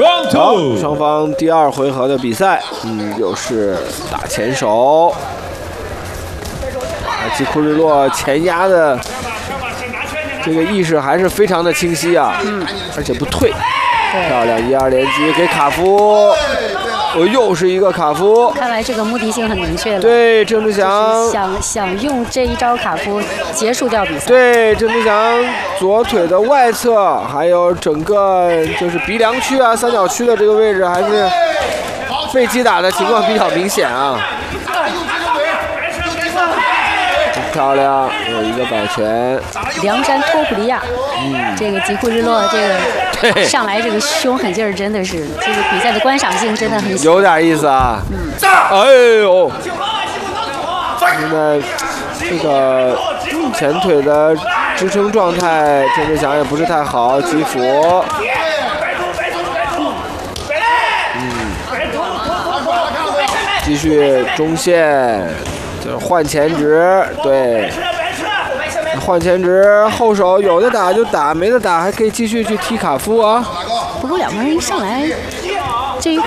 好，双方第2回合的比赛，又是打前手。吉库日落前压的这个意识还是非常的清晰啊，而且不退。漂亮1-2连击给卡夫。又是一个卡夫， 看来这个目的性很明确了。 对，郑志祥想用这一招卡夫结束掉比赛。 对，郑志祥左腿的外侧，还有整个就是鼻梁区啊、三角区的这个位置，还是被击打的情况比较明显啊。漂亮，有一个摆拳。 梁山托普利亚，这个吉库日落这个上来这个凶狠劲儿真的是，这个比赛的观赏性真的很有点意思啊。哎呦，现在这个前腿的支撑状态，郑志祥也不是太好，击服。继续中线。就是换前直，对，换前直，后手有的打就打，没得打还可以继续去踢卡夫啊。 不过两个人一上来，这一